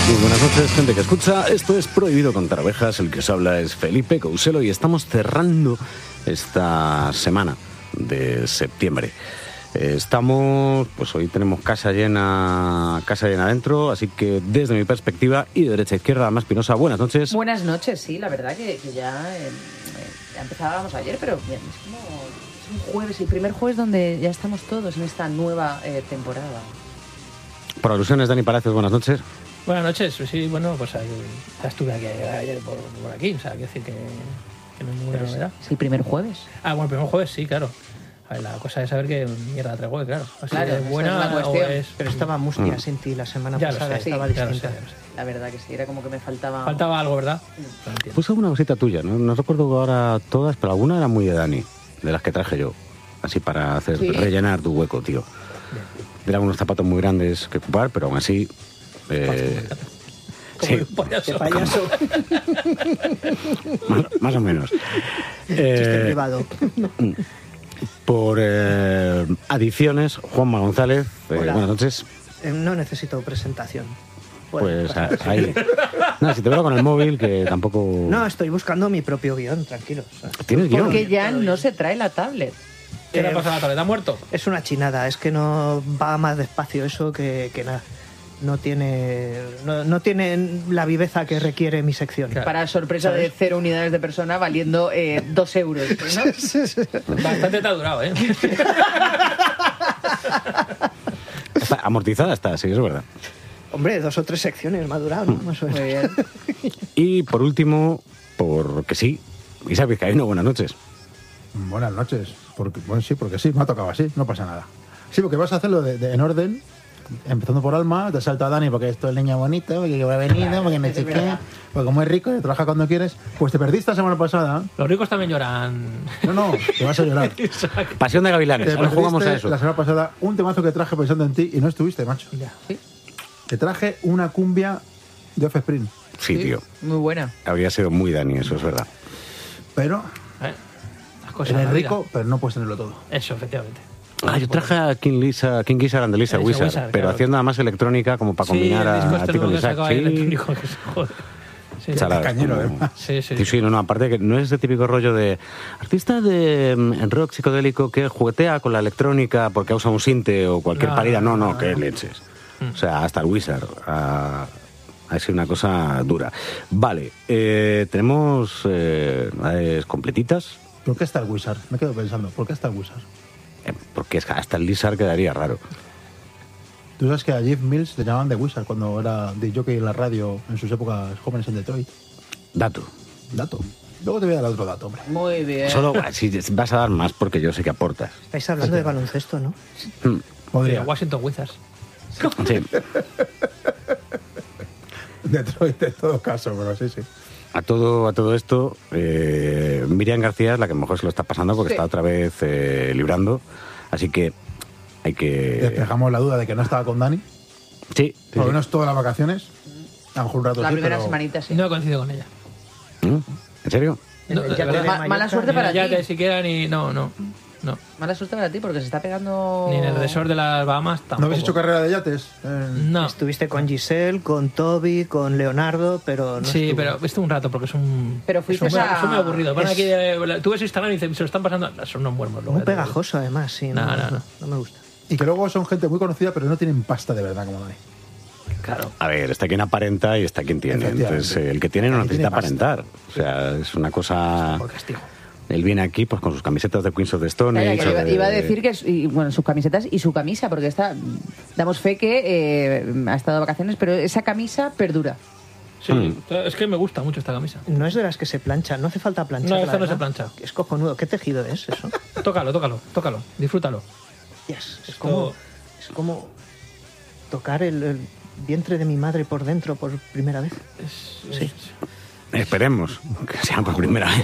Muy buenas noches, gente que escucha. Esto es Prohibido Contar Abejas. El que os habla es Felipe Couselo y estamos cerrando esta semana de septiembre. Estamos, pues hoy tenemos casa llena adentro, así que desde mi perspectiva y de derecha a izquierda, más Pinoza, buenas noches. Buenas noches, sí, la verdad que ya empezábamos ayer, pero bien, es como un jueves, el primer jueves donde ya estamos todos en esta nueva temporada. Por alusiones, Dani Palacios, buenas noches. Buenas noches, sí, bueno, pues ya estuve aquí ayer por aquí, o sea, quiero decir que no hay ninguna novedad. ¿Es el primer jueves? Ah, bueno, el primer jueves sí, claro. A ver, la cosa es saber qué mierda traigo hoy, claro. Así claro, es buena es la cuestión. o es... Pero estaba Mustia sin ti la semana Ya lo pasada, sé, estaba ya lo distinta. sé, ya lo sé. La verdad que sí, era como que me faltaba... Faltaba algo, ¿verdad? No entiendo. Puse alguna cosita tuya, no recuerdo ahora todas, pero alguna era muy de Dani, de las que traje yo, así para hacer ¿Sí? rellenar tu hueco, tío. Eran unos zapatos muy grandes que ocupar, pero aún así... Como sí, un payaso. De payaso. más o menos. Chiste privado. Por adiciones, Juanma González, Hola. buenas noches. No necesito presentación. Pues ahí. No, si te veo con el móvil, que tampoco... No, estoy buscando mi propio guión, tranquilos. ¿Tienes guión? Porque ya no se trae la tablet. ¿Qué le ha pasado a la tableta? ¿Ha muerto? Es una chinada, es que no va más despacio eso que nada. No tiene la viveza que requiere mi sección. Claro. Para sorpresa de 0 unidades de persona valiendo 2 euros, ¿no? Bastante te ha durado, ¿eh? Está amortizada está, sí, es verdad. Hombre, 2 o 3 secciones me ha durado, ¿no? Más o menos. Muy bien. Y por último, porque sí, Isaac Vizcaíno, buenas noches. Buenas noches. Porque sí, me ha tocado así, no pasa nada. Sí, porque vas a hacerlo en orden, empezando por Alma, te salta Dani porque esto es niña bonita, porque va venido, porque no sé qué, porque como es rico y trabaja cuando quieres. Pues te perdiste la semana pasada. Los ricos también lloran. No, te vas a llorar. Pasión de Gavilanes, Te ahora jugamos a perdiste eso. la semana pasada un temazo que traje pensando en ti y no estuviste, macho. Ya. Sí, Te traje una cumbia de Offspring, Sí, tío, muy buena. habría sido muy Dani, eso es verdad. pero Las cosas de eres la vida. rico, pero no puedes tenerlo todo. Eso, efectivamente. Yo traje a King Gizzard and the Lizard Lizard Wizard, Wizard, pero claro. haciendo nada más electrónica como para combinar sí, el disco a este ti con nuevo que Isaac. sacó ahí, Sí, electrónico, que se jode. Sí, Chalado, Cañero, como- además. sí, sí. Sí, sí, no, aparte que no es ese típico rollo de artista de rock psicodélico que juguetea con la electrónica porque usa un sinte o cualquier No, parida. No, no, qué leches. O sea, hasta el Wizard ha sido una cosa dura. Vale, tenemos completitas, ¿Por qué está el Wizard? Me quedo pensando, ¿por qué está el Wizard? porque es que hasta el Lizard quedaría raro. Tú sabes que a Jeff Mills le llamaban The Wizard cuando era de jockey en la radio en sus épocas jóvenes en Detroit. Dato. Dato. Luego te voy a dar otro dato, hombre. Muy bien. Solo si vas a dar más porque yo sé que aportas. Estáis hablando de baloncesto, ¿no? Podría. Washington Wizards. Sí. Detroit en todo caso, pero sí. A todo esto, Miriam García es la que mejor se lo está pasando porque Sí. está otra vez librando. Así que hay que... Despejamos la duda de que no estaba con Dani. Sí, sí, Por lo sí. menos todas las vacaciones. A lo mejor un rato La sí, primera pero... semanita, sí. No he coincidido con ella. ¿En serio? No, Ya de te verdad. de Mala suerte para Ya ti. ni siquiera ni... No. Mala suerte para ti porque se está pegando... Ni en el resort de las Bahamas tampoco. ¿No habéis hecho carrera de yates? No. Estuviste con Giselle, con Toby, con Leonardo, pero no Sí, estuvo. pero estuve un rato porque es un... Pero fuiste es muy, a- es muy aburrido. Van es- aquí, tú ves Instagram y dices, se lo están pasando... Son unos muermos. Muy pegajoso, además, sí. No. No me gusta. Y que luego son gente muy conocida, pero no tienen pasta de verdad como Dani. Claro. A ver, está quien aparenta y está quien tiene. Efectivamente. Entonces, el que tiene no El que necesita tiene pasta. aparentar. O sea, es una cosa... Por castigo. Él viene aquí pues con sus camisetas de Queens of the Stone Calla, Age. que o de- iba a decir que bueno, sus camisetas y su camisa, porque damos fe que ha estado de vacaciones, pero esa camisa perdura. Sí, es que me gusta mucho esta camisa. No es de las que se planchan, no hace falta planchar. No, esta no se plancha. Es cojonudo. ¿Qué tejido es eso? Tócalo, disfrútalo. Yes, es Esto- como tocar el vientre de mi madre por dentro por primera vez. Sí. Esperemos que sea por primera vez.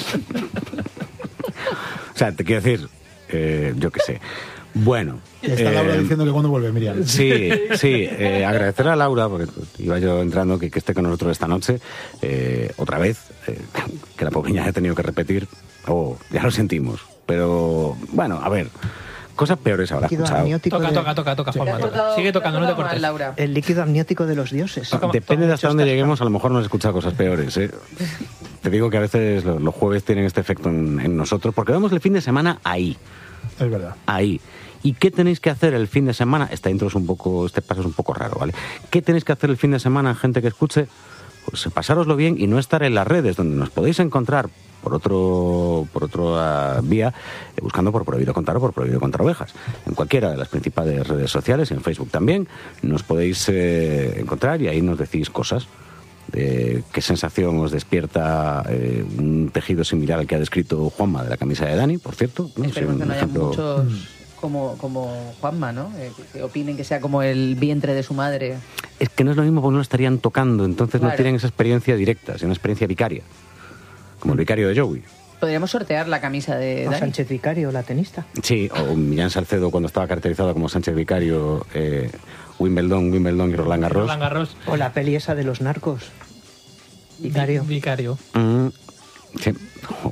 O sea, te quiero decir, yo qué sé. Bueno. Está Laura diciendo que cuando vuelve, Miriam. Sí, agradecer a Laura, porque iba yo entrando, que esté con nosotros esta noche, otra vez, que la pobre niña ha tenido que repetir. Ya lo sentimos. Pero, bueno, a ver, Cosas peores habrás Líquido escuchado. amniótico Toca, de- toca, Te Juanma. has toca. cortado- Sigue te has tocando, no te cortado mal, cortes. Laura. El líquido amniótico de los dioses. Toca- Depende de hasta dónde muchos lleguemos, a lo mejor nos escucha cosas peores, ¿eh? Te digo que a veces los jueves tienen este efecto en nosotros, porque vemos el fin de semana ahí. Es verdad. Ahí. ¿Y qué tenéis que hacer el fin de semana? Este paso es un poco raro, ¿vale? ¿Qué tenéis que hacer el fin de semana, gente que escuche? Pues pasároslo bien y no estar en las redes, donde nos podéis encontrar por otra vía, buscando por Prohibido Contar o por Prohibido Contar Ovejas. En cualquiera de las principales redes sociales, en Facebook también, nos podéis encontrar y ahí nos decís cosas. ¿Qué sensación os despierta un tejido similar al que ha descrito Juanma de la camisa de Dani, por cierto? ¿no? Esperemos Sí, que un no haya ejemplo- muchos como Juanma, ¿no? Que opinen que sea como el vientre de su madre. Es que no es lo mismo porque no lo estarían tocando, entonces no Claro. tienen esa experiencia directa, sino una experiencia vicaria. Como el vicario de Joey. Podríamos sortear la camisa de O Dani. Sánchez Vicario, la tenista. Sí, o Millán Salcedo cuando estaba caracterizado como Sánchez Vicario, Wimbledon y Roland Garros. Roland Garros. O la peli esa de los narcos. Vicario. Vicario. Sí. Jo.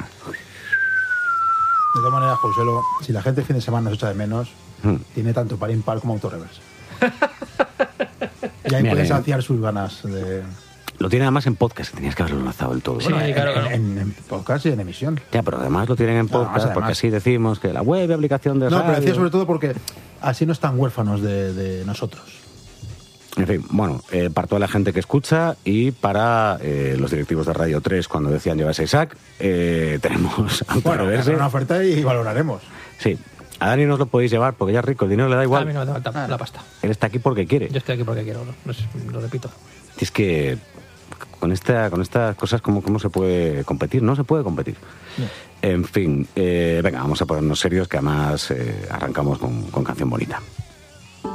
De todas maneras, Josuelo, si la gente el fin de semana nos echa de menos, tiene tanto par impar como autorreverse. Y ahí Mira, puede que- saciar sus ganas de, Lo tiene además en podcast, tenías que haberlo lanzado del todo. Sí, ¿eh? claro. en podcast y en emisión. Ya, pero además lo tienen en Claro, podcast, además. porque así decimos que la web y aplicación de No, pero radio- decía sobre todo porque así no están huérfanos de nosotros. En fin, bueno, para toda la gente que escucha y para los directivos de Radio 3 cuando decían llevarse Isaac, tenemos Bueno, Autorreverse. una oferta y valoraremos. Sí, a Dani no os lo podéis llevar porque ya es rico, el dinero le da A mí igual. no me hace falta la pasta. Él está aquí porque quiere. Yo estoy aquí porque quiero, lo repito. Y es que con estas cosas, ¿cómo se puede competir? No se puede competir. En fin, venga, vamos a ponernos serios, que además arrancamos con canción bonita.